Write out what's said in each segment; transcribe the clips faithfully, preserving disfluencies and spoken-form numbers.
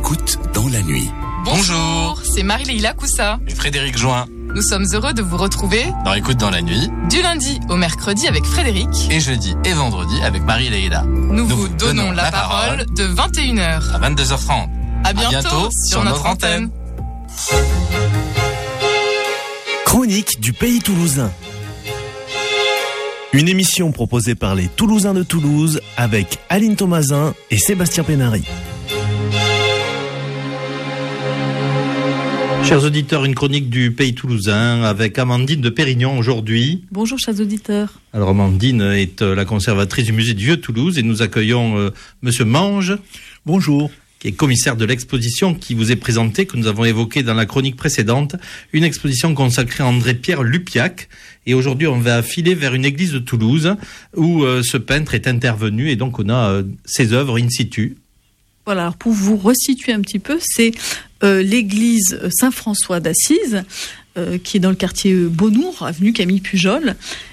Écoute dans la nuit. Bonjour, c'est Marie-Leila Coussa et Frédéric Join. Nous sommes heureux de vous retrouver dans Écoute dans la nuit, du lundi au mercredi avec Frédéric et jeudi et vendredi avec Marie-Leila. Nous, Nous vous donnons, donnons la, la parole de vingt et une heures à vingt-deux heures trente. À bientôt, à bientôt sur, sur notre antenne. antenne. Chronique du Pays Toulousain. Une émission proposée par les Toulousains de Toulouse avec Aline Thomasin et Sébastien Pénary. Chers auditeurs, une chronique du Pays Toulousain avec Amandine de Pérignon aujourd'hui. Bonjour chers auditeurs. Alors Amandine est la conservatrice du musée du Vieux-Toulouse et nous accueillons euh, Monsieur Mange. Bonjour. Qui est commissaire de l'exposition qui vous est présentée, que nous avons évoquée dans la chronique précédente, une exposition consacrée à André-Pierre Lupiac. Et aujourd'hui, on va filer vers une église de Toulouse où euh, ce peintre est intervenu et donc on a euh, ses œuvres in situ. Voilà, alors pour vous resituer un petit peu, c'est euh, l'église Saint-François d'Assise, euh, qui est dans le quartier Beaunour, avenue Camille Pujol.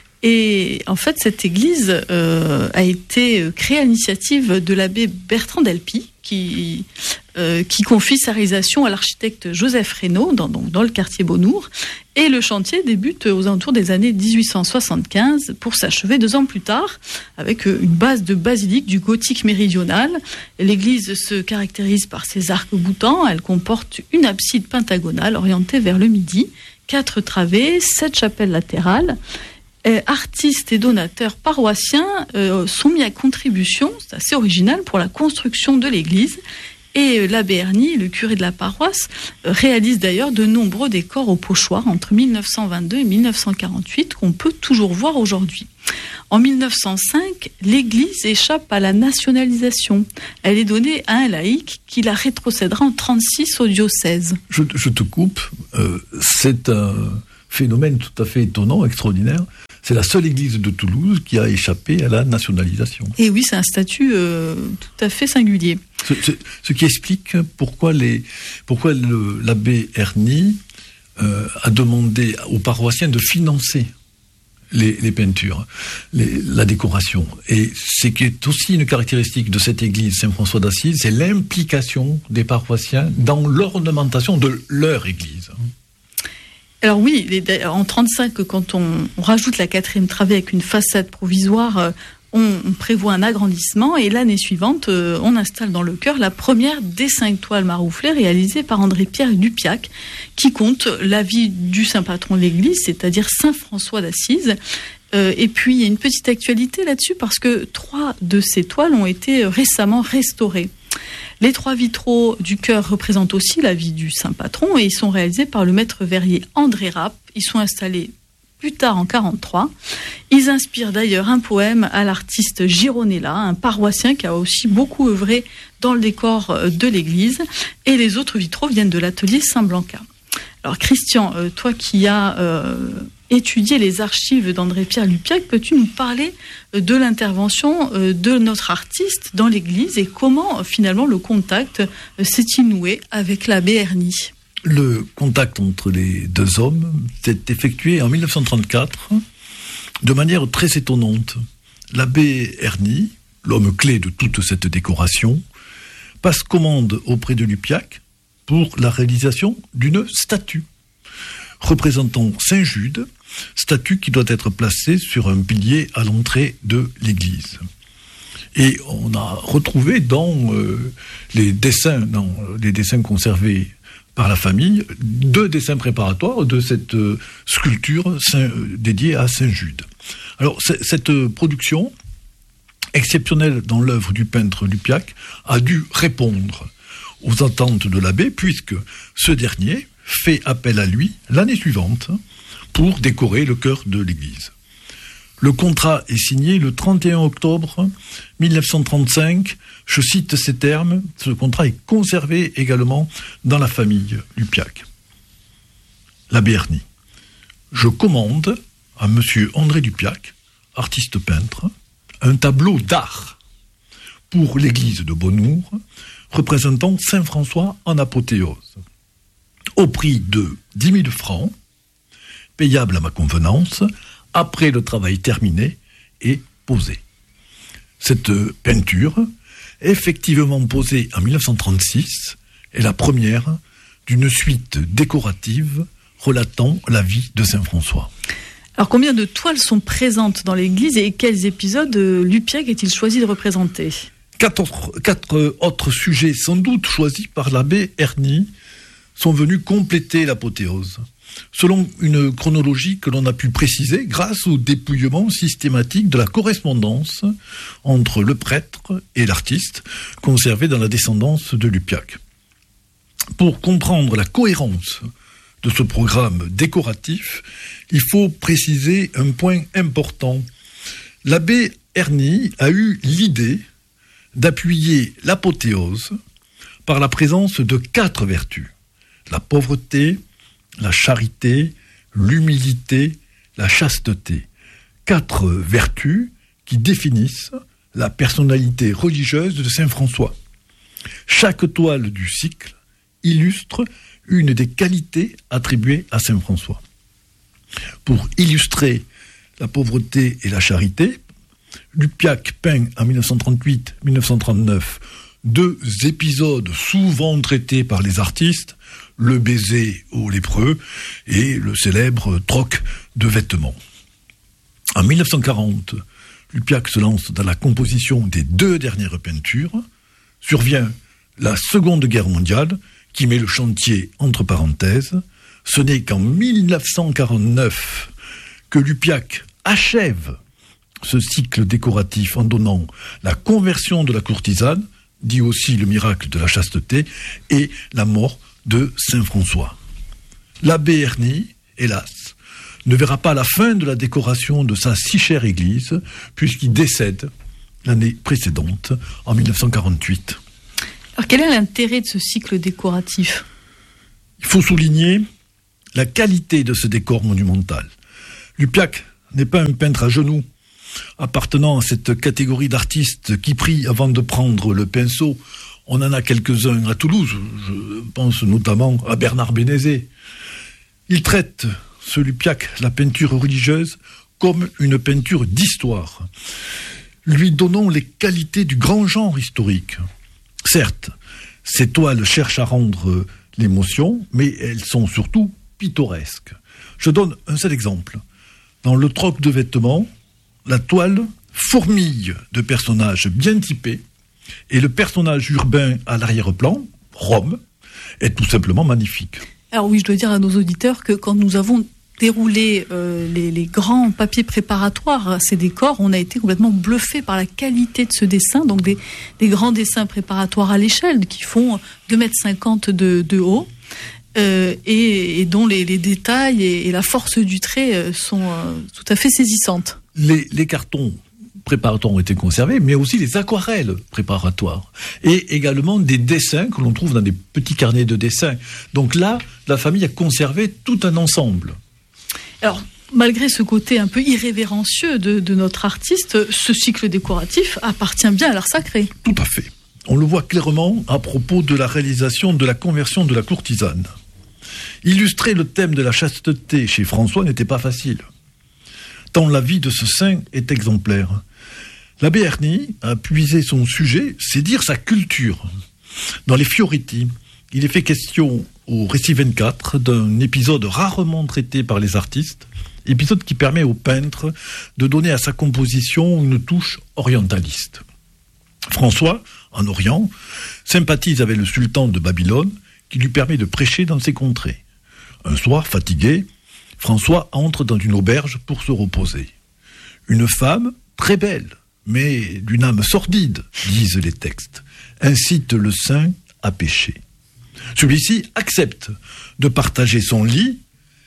Et en fait, cette église euh, a été créée à l'initiative de l'abbé Bertrand Delpy, qui, euh, qui confie sa réalisation à l'architecte Joseph Reynaud, dans, donc dans le quartier Beaunour. Et le chantier débute aux alentours des années dix-huit cent soixante-quinze pour s'achever deux ans plus tard avec une base de basilique du gothique méridional. L'église se caractérise par ses arcs-boutants. Elle comporte une abside pentagonale orientée vers le midi, quatre travées, sept chapelles latérales. Euh, artistes et donateurs paroissiens euh, sont mis à contribution, c'est assez original, pour la construction de l'église. Et euh, l'abbé Erny, le curé de la paroisse, euh, réalise d'ailleurs de nombreux décors au pochoir entre mille neuf cent vingt-deux et mille neuf cent quarante-huit qu'on peut toujours voir aujourd'hui. En mille neuf cent cinq, l'église échappe à la nationalisation. Elle est donnée à un laïc qui la rétrocédera en trente-six au diocèse. Je, je te coupe, euh, c'est un phénomène tout à fait étonnant, extraordinaire. C'est la seule église de Toulouse qui a échappé à la nationalisation. Et oui, c'est un statut euh, tout à fait singulier. Ce, ce, ce qui explique pourquoi, les, pourquoi le, l'abbé Erny euh, a demandé aux paroissiens de financer les, les peintures, les, la décoration. Et ce qui est aussi une caractéristique de cette église Saint-François d'Assise, c'est l'implication des paroissiens dans l'ornementation de leur église. Alors oui, en trente-cinq, quand on, on rajoute la quatrième travée avec une façade provisoire, on, on prévoit un agrandissement et l'année suivante, on installe dans le chœur la première des cinq toiles marouflées réalisées par André-Pierre Lupiac, qui compte la vie du saint patron de l'église, c'est-à-dire Saint François d'Assise. Euh, et puis il y a une petite actualité là-dessus parce que trois de ces toiles ont été récemment restaurées. Les trois vitraux du chœur représentent aussi la vie du saint patron et ils sont réalisés par le maître verrier André Rapp. Ils sont installés plus tard en quarante-trois. Ils inspirent d'ailleurs un poème à l'artiste Gironella, un paroissien qui a aussi beaucoup œuvré dans le décor de l'église. Et les autres vitraux viennent de l'atelier Saint-Blanca. Alors Christian, euh, toi qui as euh, étudié les archives d'André-Pierre Lupiac, peux-tu nous parler de l'intervention de notre artiste dans l'église et comment finalement le contact s'est-il noué avec l'abbé Erny ? Le contact entre les deux hommes s'est effectué en mille neuf cent trente-quatre de manière très étonnante. L'abbé Erny, l'homme clé de toute cette décoration, passe commande auprès de Lupiac pour la réalisation d'une statue représentant Saint Jude, statue qui doit être placée sur un pilier à l'entrée de l'église. Et on a retrouvé dans euh, les dessins, dans les dessins conservés par la famille, deux dessins préparatoires de cette euh, sculpture saint, euh, dédiée à Saint Jude. Alors cette euh, production exceptionnelle dans l'œuvre du peintre Lupiac a dû répondre aux attentes de l'abbé, puisque ce dernier fait appel à lui l'année suivante pour décorer le chœur de l'église. Le contrat est signé le trente et un octobre mille neuf cent trente-cinq. Je cite ces termes. Ce contrat est conservé également dans la famille Lupiac. L'abbé Erny. Je commande à monsieur André Lupiac, artiste peintre, un tableau d'art pour l'église de Beaunour, représentant Saint François en apothéose, au prix de dix mille francs, payable à ma convenance, après le travail terminé et posé. Cette peinture, effectivement posée en mille neuf cent trente-six, est la première d'une suite décorative relatant la vie de saint François. Alors combien de toiles sont présentes dans l'église et quels épisodes euh, Lupiac a-t-il choisi de représenter ? Quatre autres, quatre autres sujets, sans doute choisis par l'abbé Erny, sont venus compléter l'apothéose, selon une chronologie que l'on a pu préciser grâce au dépouillement systématique de la correspondance entre le prêtre et l'artiste, conservée dans la descendance de Lupiac. Pour comprendre la cohérence de ce programme décoratif, il faut préciser un point important. L'abbé Erny a eu l'idée d'appuyer l'apothéose par la présence de quatre vertus: la pauvreté, la charité, l'humilité, la chasteté. Quatre vertus qui définissent la personnalité religieuse de saint François. Chaque toile du cycle illustre une des qualités attribuées à saint François. Pour illustrer la pauvreté et la charité, Lupiac peint en mille neuf cent trente-huit mille neuf cent trente-neuf deux épisodes souvent traités par les artistes, le baiser aux lépreux et le célèbre troc de vêtements. En mille neuf cent quarante, Lupiac se lance dans la composition des deux dernières peintures. Survient la Seconde Guerre mondiale, qui met le chantier entre parenthèses. Ce n'est qu'en mille neuf cent quarante-neuf que Lupiac achève ce cycle décoratif en donnant la conversion de la courtisane, dit aussi le miracle de la chasteté, et la mort de saint François. L'abbé Erny, hélas, ne verra pas la fin de la décoration de sa si chère église, puisqu'il décède l'année précédente, en mille neuf cent quarante-huit. Alors quel est l'intérêt de ce cycle décoratif ? Il faut souligner la qualité de ce décor monumental. Lupiac n'est pas un peintre à genoux, appartenant à cette catégorie d'artistes qui prient avant de prendre le pinceau. On en a quelques-uns à Toulouse, je pense notamment à Bernard Bénézet. Il traite, ce Lupiac, la peinture religieuse comme une peinture d'histoire, lui donnant les qualités du grand genre historique. Certes, ces toiles cherchent à rendre l'émotion, mais elles sont surtout pittoresques. Je donne un seul exemple. Dans le troc de vêtements, la toile fourmille de personnages bien typés, et le personnage urbain à l'arrière-plan, Rome, est tout simplement magnifique. Alors oui, je dois dire à nos auditeurs que quand nous avons déroulé euh, les, les grands papiers préparatoires à ces décors, on a été complètement bluffé par la qualité de ce dessin, donc des, des grands dessins préparatoires à l'échelle qui font deux mètres cinquante de, de haut. Euh, et, et dont les, les détails et, et la force du trait euh, sont euh, tout à fait saisissantes. Les, les cartons préparatoires ont été conservés, mais aussi les aquarelles préparatoires. Et également des dessins que l'on trouve dans des petits carnets de dessins. Donc là, la famille a conservé tout un ensemble. Alors, malgré ce côté un peu irrévérencieux de, de notre artiste, ce cycle décoratif appartient bien à l'art sacré. Tout à fait. On le voit clairement à propos de la réalisation de la conversion de la courtisane. Illustrer le thème de la chasteté chez François n'était pas facile, tant la vie de ce saint est exemplaire. L'abbé Erny a puisé son sujet, c'est dire sa culture. Dans les Fioretti, il est fait question au récit vingt-quatre d'un épisode rarement traité par les artistes, épisode qui permet au peintre de donner à sa composition une touche orientaliste. François, en Orient, sympathise avec le sultan de Babylone, qui lui permet de prêcher dans ses contrées. Un soir, fatigué, François entre dans une auberge pour se reposer. Une femme, très belle, mais d'une âme sordide, disent les textes, incite le saint à pécher. Celui-ci accepte de partager son lit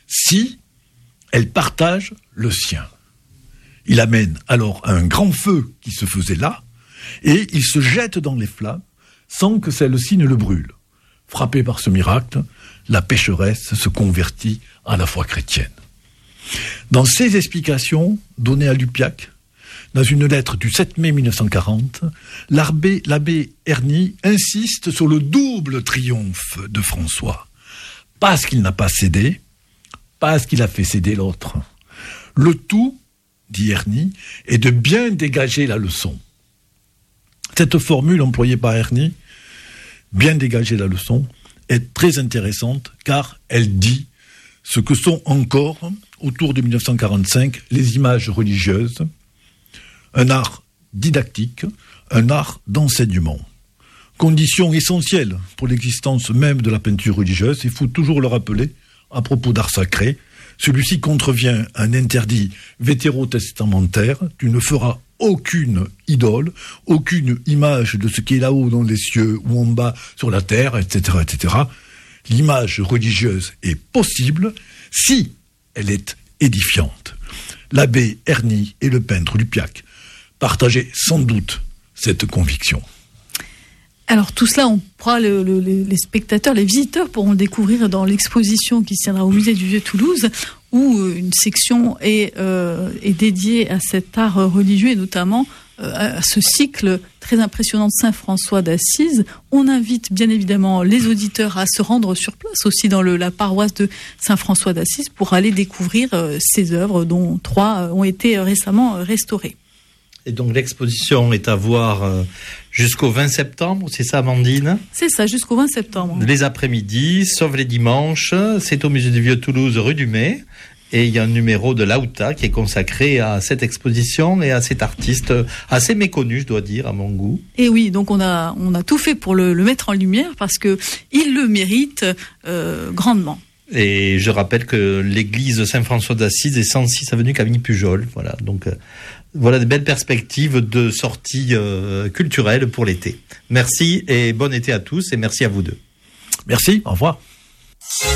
si elle partage le sien. Il amène alors un grand feu qui se faisait là, et il se jette dans les flammes sans que celle-ci ne le brûle. Frappée par ce miracle, la pécheresse se convertit à la foi chrétienne. Dans ces explications données à Lupiac, dans une lettre du sept mai mille neuf cent quarante, l'abbé, l'abbé Erny insiste sur le double triomphe de François. Parce qu'il n'a pas cédé, parce qu'il a fait céder l'autre. Le tout, dit Erny, est de bien dégager la leçon. Cette formule employée par Erny, bien dégager la leçon, est très intéressante car elle dit ce que sont encore, autour de dix-neuf cent quarante-cinq, les images religieuses, un art didactique, un art d'enseignement. Condition essentielle pour l'existence même de la peinture religieuse, il faut toujours le rappeler, à propos d'art sacré, celui-ci contrevient à un interdit vétérotestamentaire, tu ne feras aucune idole, aucune image de ce qui est là-haut dans les cieux ou en bas sur la terre, et cetera, et cetera. L'image religieuse est possible si elle est édifiante. L'abbé Erny et le peintre Lupiac partageaient sans doute cette conviction. Alors tout cela, on pourra le, le, les spectateurs, les visiteurs pourront le découvrir dans l'exposition qui se tiendra au musée du Vieux-Toulouse, où une section est, euh, est dédiée à cet art religieux et notamment euh, à ce cycle très impressionnant de Saint François d'Assise. On invite bien évidemment les auditeurs à se rendre sur place aussi dans le, la paroisse de Saint François d'Assise pour aller découvrir euh, ces œuvres dont trois ont été récemment restaurées. Et donc l'exposition est à voir jusqu'au vingt septembre, c'est ça Amandine ? C'est ça, jusqu'au vingt septembre. Les après-midi, sauf les dimanches, c'est au musée du Vieux-Toulouse, rue du Mai. Et il y a un numéro de l'Aouta qui est consacré à cette exposition et à cet artiste assez méconnu, je dois dire, à mon goût. Et oui, donc on a, on a tout fait pour le, le mettre en lumière parce que il le mérite euh, grandement. Et je rappelle que l'église Saint-François d'Assise est cent six avenue Camille Pujol. Voilà, donc euh, voilà de belles perspectives de sortie euh, culturelle pour l'été. Merci et bon été à tous et merci à vous deux. Merci, au revoir.